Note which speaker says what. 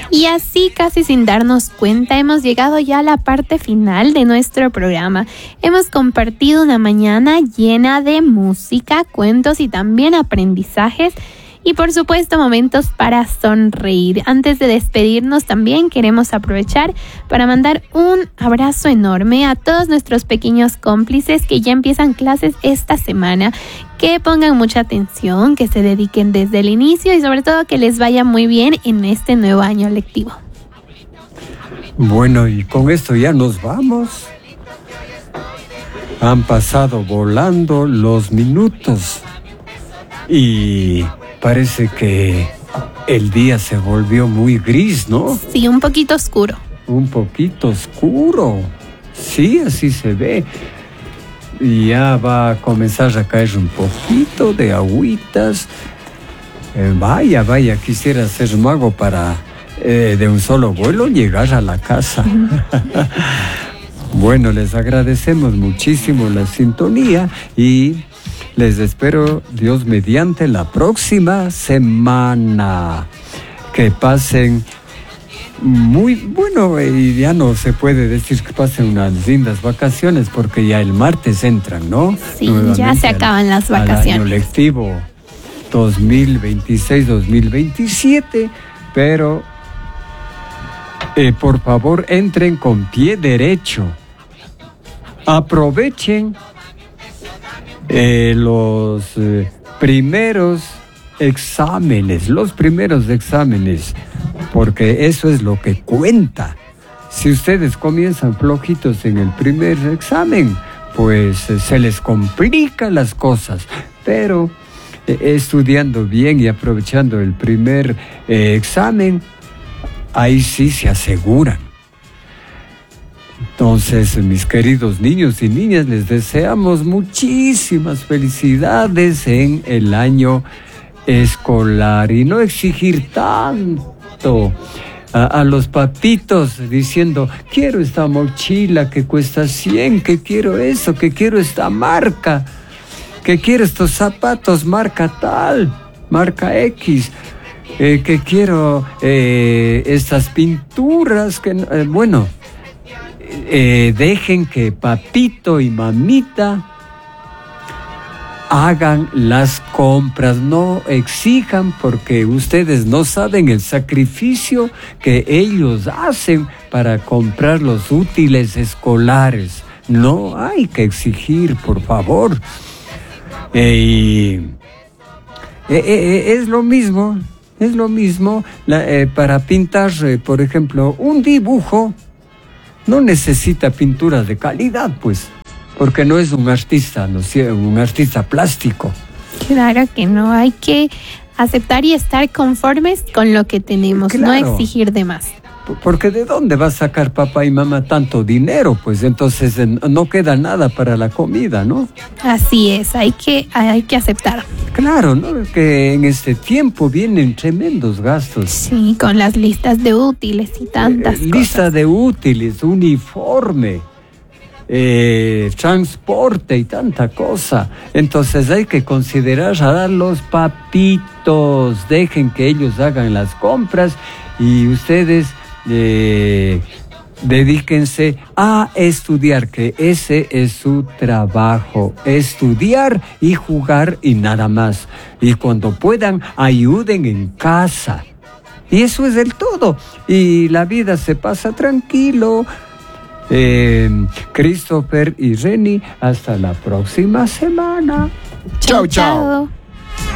Speaker 1: Y así, casi sin darnos cuenta, hemos llegado ya a la parte final de nuestro programa. Hemos compartido una mañana llena de música, cuentos y también aprendizajes. Y por supuesto, momentos para sonreír. Antes de despedirnos, también queremos aprovechar para mandar un abrazo enorme a todos nuestros pequeños cómplices que ya empiezan clases esta semana. Que pongan mucha atención, que se dediquen desde el inicio y sobre todo que les vaya muy bien en este nuevo año lectivo.
Speaker 2: Bueno, y con esto ya nos vamos. Han pasado volando los minutos y parece que el día se volvió muy gris, ¿no?
Speaker 1: Sí, un poquito oscuro.
Speaker 2: Un poquito oscuro. Sí, así se ve. Y ya va a comenzar a caer un poquito de agüitas. Vaya, quisiera ser mago para de un solo vuelo llegar a la casa. Bueno, les agradecemos muchísimo la sintonía y les espero, Dios mediante, la próxima semana. Que pasen muy bueno, y ya no se puede decir que pasen unas lindas vacaciones porque ya el martes entran, ¿no?
Speaker 1: Sí, nuevamente ya se acaban las vacaciones.
Speaker 2: Al año lectivo 2026-2027, pero por favor entren con pie derecho. Aprovechen los primeros exámenes, porque eso es lo que cuenta. Si ustedes comienzan flojitos en el primer examen, pues se les complican las cosas, pero estudiando bien y aprovechando el primer examen, ahí sí se aseguran. Entonces, mis queridos niños y niñas, les deseamos muchísimas felicidades en el año escolar y no exigir tanto a los papitos diciendo: quiero esta mochila que cuesta 100, que quiero eso, que quiero esta marca, que quiero estos zapatos marca tal, marca X, que quiero estas pinturas que dejen que papito y mamita hagan las compras, no exijan, porque ustedes no saben el sacrificio que ellos hacen para comprar los útiles escolares. No hay que exigir, por favor. Es lo mismo para pintar, por ejemplo, un dibujo. No necesita pinturas de calidad, pues, porque no es un artista, no es un artista plástico.
Speaker 1: Claro que no, hay que aceptar y estar conformes con lo que tenemos, claro. No exigir de más.
Speaker 2: Porque ¿de dónde va a sacar papá y mamá tanto dinero? Pues entonces no queda nada para la comida, ¿no?
Speaker 1: Así es, hay que aceptar.
Speaker 2: Claro, ¿no? Que en este tiempo vienen tremendos gastos.
Speaker 1: Sí, con las listas de útiles y tantas cosas.
Speaker 2: Lista de útiles, uniforme, transporte y tanta cosa. Entonces hay que considerar a los papitos. Dejen que ellos hagan las compras y ustedes dedíquense a estudiar, que ese es su trabajo, estudiar y jugar y nada más. Y cuando puedan, ayuden en casa. Y eso es el todo. Y la vida se pasa tranquilo. Christopher y Reni, hasta la próxima semana.
Speaker 1: Chao, chao.